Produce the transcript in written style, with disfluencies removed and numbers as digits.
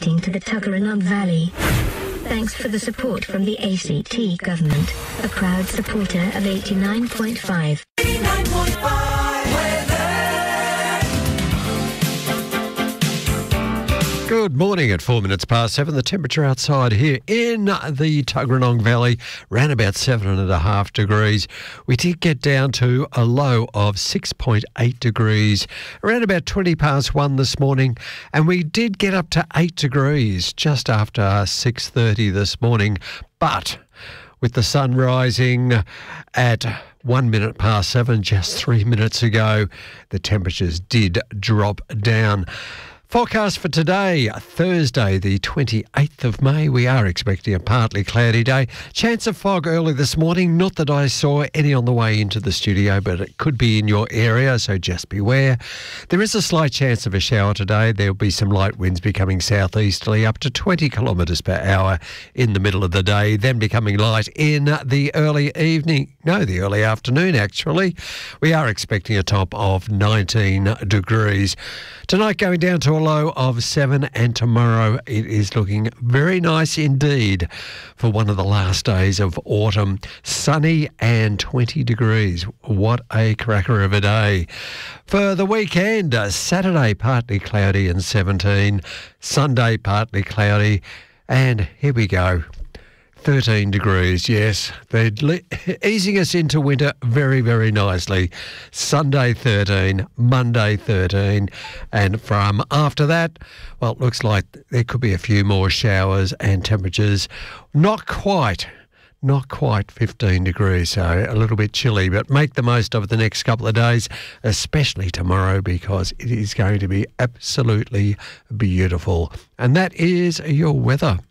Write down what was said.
broadcasting to the Tuggeranong Valley. Thanks for the support from the ACT government, a proud supporter of 89.5. 89.5 Good morning at 4 minutes past 7. The temperature outside here in the Tuggeranong Valley ran about 7.5 degrees. We did get down to a low of 6.8 degrees around about 20 past 1 this morning, and we did get up to 8 degrees just after 6:30 this morning. But with the sun rising at 1 minute past 7 just 3 minutes ago, the temperatures did drop down. Forecast for today, Thursday, the 28th of May. We are expecting a partly cloudy day. Chance of fog early this morning. Not that I saw any on the way into the studio, but it could be in your area, so just beware. There is a slight chance of a shower today. There will be some light winds becoming southeasterly up to 20 kilometres per hour in the middle of the day, then becoming light in the early evening. No, the early afternoon, actually. We are expecting a top of 19 degrees. Tonight going down to a low of 7, and tomorrow it is looking very nice indeed for one of the last days of autumn. Sunny and 20 degrees. What a cracker of a day. For the weekend, Saturday partly cloudy and 17, Sunday partly cloudy, and here we go. 13 degrees, yes. They're easing us into winter very, very nicely. Sunday 13, Monday 13, and from after that, well, it looks like there could be a few more showers and temperatures not quite 15 degrees, so a little bit chilly, but make the most of it the next couple of days, especially tomorrow, because it is going to be absolutely beautiful. And that is your weather.